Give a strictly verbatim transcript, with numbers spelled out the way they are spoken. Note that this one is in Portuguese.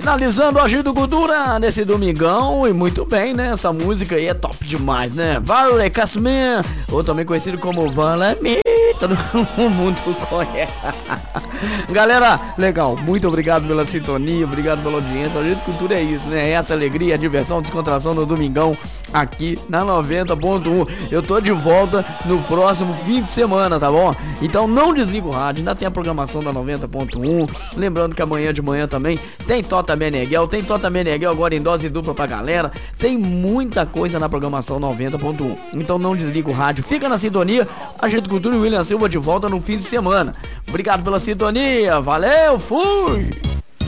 Finalizando o Agito Cultura nesse domingão, e muito bem, né? Essa música aí é top demais, né? Vale Casman, ou também conhecido como Vale Me, todo mundo conhece. Galera, legal, muito obrigado pela sintonia, obrigado pela audiência. O Agito Cultura é isso, né? É essa alegria, diversão, descontração no domingão aqui na noventa ponto um. Eu tô de volta no próximo fim de semana, tá bom? Então não desliga o rádio, ainda tem a programação da noventa ponto um. Lembrando que amanhã de manhã também tem Tota Meneghel, tem Tota Meneghel agora em dose dupla pra galera. Tem muita coisa na programação noventa ponto um. Então não desliga o rádio, fica na sintonia. Agito Cultura e William Silva de volta no fim de semana. Obrigado pela sintonia, valeu, fui!